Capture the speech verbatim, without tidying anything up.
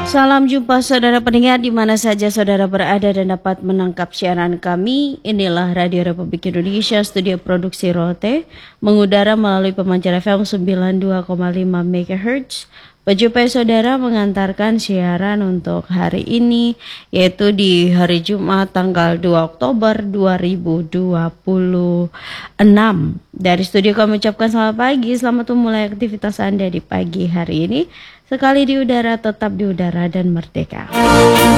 Salam jumpa saudara pendengar di mana saja saudara berada dan dapat menangkap siaran kami. Inilah Radio Republik Indonesia, studio produksi Rote, mengudara melalui pemancar F M sembilan puluh dua koma lima megahertz. Berjumpa saudara mengantarkan siaran untuk hari ini, yaitu di hari Jumat tanggal dua Oktober dua ribu dua puluh enam. Dari studio kami ucapkan selamat pagi, selamat memulai aktivitas Anda di pagi hari ini. Sekali di udara, tetap di udara dan merdeka.